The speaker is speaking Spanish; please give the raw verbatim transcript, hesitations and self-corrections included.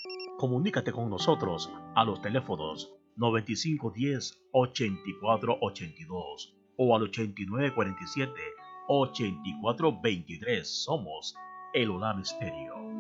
Comunícate con nosotros a los teléfonos noventa y cinco diez, ochenta y cuatro ochenta y dos o al ochenta y nueve cuarenta y siete, ochenta y cuatro veintitrés. Somos El Olam Stereo.